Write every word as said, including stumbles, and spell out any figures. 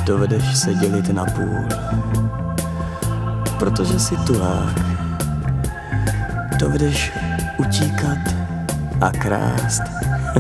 dovedeš se dělit na půl, protože jsi tuhák. Dovedeš utíkat a krást